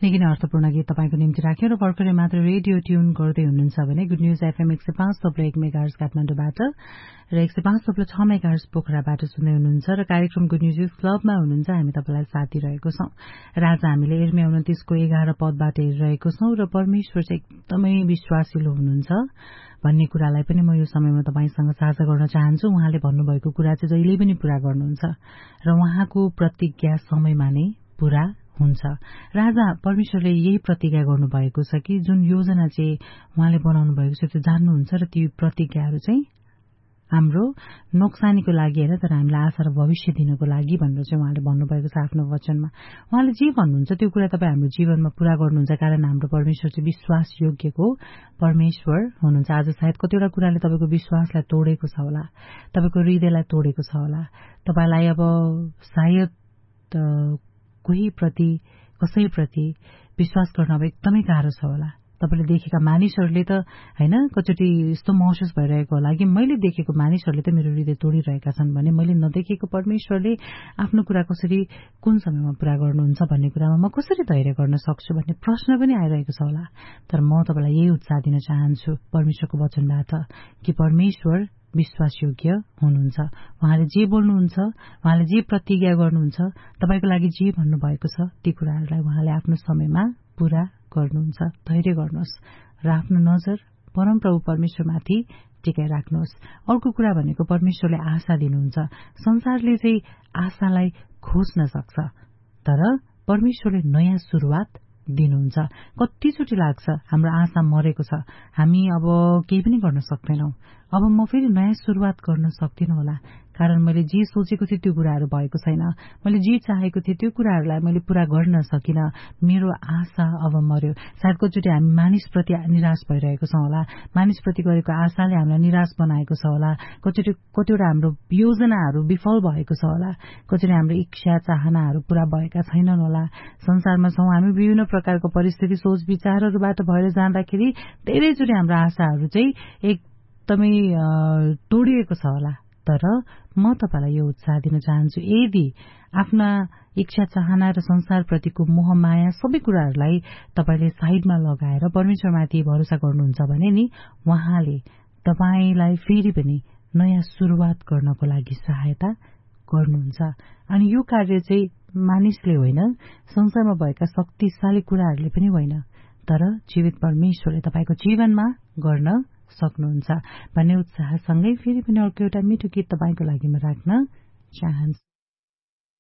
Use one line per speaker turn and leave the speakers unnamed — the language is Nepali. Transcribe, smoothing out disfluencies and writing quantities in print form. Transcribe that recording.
निकै नै अर्थपूर्ण गीत तपाईको निम्ति राख्यो र भर्खरै मात्र रेडियो ट्यून गर्दै हुनुहुन्छ भने गुड न्यूज एफएम 105.1 मेगाहर्ज काठमाडौँबाट र 105.6 मेगाहर्ज पोखराबाट सुन्दै हुनुहुन्छ र कार्यक्रम गुड न्यूज क्लबमा हुनुहुन्छ। हामी तपाईलाई साथ दिइरहेको छौं र आज हामीले इर्मिया 29 को 11 पदबाट हेरिरहेको छौं र परमेश्वर चाहिँ एकदमै विश्वासिलो हुनुहुन्छ भन्ने कुरालाई पनि म यो समयमा तपाईसँग साझा गर्न चाहन्छु। उहाँले भन्नुभएको कुरा चाहिँ जहिले पनि पूरा गर्नुहुन्छ र उहाँको प्रतिज्ञा समयमा नै पूरा हुन्छ। र आज परमेश्वरले यही प्रतिज्ञा गर्नुभएको छ कि जुन योजना चाहिँ उहाँले बनाउनु भएको छ त्यो जान्नुहुन्छ र ती प्रतिज्ञाहरू चाहिँ हाम्रो नोक्सानीको लागि हैन तर हामीलाई आशा र भविष्य दिनको लागि भनेर चाहिँ उहाँले भन्नुभएको छ आफ्नो वचनमा। उहाँले जे भन्नुहुन्छ त्यो कुरा तपाईँ हाम्रो जीवनमा पूरा गर्नुहुन्छ कारण हाम्रो परमेश्वर चाहिँ विश्वास योग्यको परमेश्वर हुनुहुन्छ। आज सायद कतिवटा कुराले तपाईको विश्वासलाई तोडेको छ होला, तपाईको हृदयलाई तोडेको छ होला, तपाईलाई अब सायद कसैप्रति विश्वास गर्न अब एकदमै गाह्रो छ होला। तपाईले देखेका मानिसहरूले त हैन कचोटि यस्तो महसुस भइरहेको होला कि मैले देखेको मानिसहरूले त मेरो हृदय तोडिरहेका छन् भने मैले नदेखेको परमेश्वरले आफ्नो कुरा कसरी कुन समयमा पूरा गर्नुहुन्छ भन्ने कुरामा म कसरी धैर्य गर्न सक्छु भन्ने प्रश्न पनि आइरहेको छ होला। तर म तपाईलाई यही उत्साह दिन चाहन्छु परमेश्वरको वचनबाट कि परमेश्वर विश्वासयोग्य हुनुहुन्छ। उहाँले जे बोल्नुहुन्छ, उहाँले जे प्रतिज्ञा गर्नुहुन्छ, तपाईको लागि जे भन्नुभएको छ ती कुराहरूलाई उहाँले आफ्नो समयमा पूरा गर्नुहुन्छ। धैर्य गर्नुहोस् र आफ्नो नजर परमप्रभु परमेश्वरमाथि टिकाइ राख्नुहोस्। अर्को कुरा भनेको परमेश्वरले आशा दिनुहुन्छ। संसारले चाहिँ आशालाई खोज्न सक्छ तर परमेश्वरले नयाँ सुरुवात दिनुहुन्छ। कतिचोटि लाग्छ हाम्रो आशा मरेको छ, हामी अब केही पनि गर्न सक्दैनौं, अब म फेरि नयाँ सुरुवात गर्न सक्दिनँ होला कारण मैले जे सोचेको थिएँ त्यो कुराहरू भएको छैन, मैले जे चाहेको थिएँ त्यो कुराहरूलाई मैले पूरा गर्न सकिन, मेरो आशा अब मर्यो। सायद कतिचोटि हामी मानिसप्रति निराश भइरहेको छौं होला, मानिसप्रति गरेको आशाले हामीलाई निराश बनाएको छ होला, कतिवटा हाम्रो योजनाहरू विफल भएको छ होला, कतिवटा हाम्रो इच्छा चाहनाहरू पूरा भएका छैनन् होला। संसारमा छौं हामी, विभिन्न प्रकारको परिस्थिति सोच विचारहरूबाट भएर जाँदाखेरि धेरैचोटि हाम्रो आशाहरू चाहिँ एकदमै तोडिएको छ होला। तर म तपाईलाई यो उत्साह दिन चाहन्छु, यदि आफ्ना इच्छा चाहना र संसारप्रतिको मोह माया सबै कुराहरूलाई तपाईले साइडमा लगाएर परमेश्वरमाथि भरोसा गर्नुहुन्छ भने नि उहाँले तपाईलाई फेरि पनि नयाँ सुरुवात गर्नको लागि सहायता गर्नुहुन्छ। अनि यो कार्य चाहिँ मानिसले होइन, संसारमा भएका शक्तिशाली कुराहरूले पनि होइन, तर जीवित परमेश्वरले तपाईको जीवनमा गर्न सक्नुहुन्छ भन्ने उत्साहसँगै फेरि पनि अर्को एउटा मिठो गीत तपाईको लागि म राख्न चाहन्छु।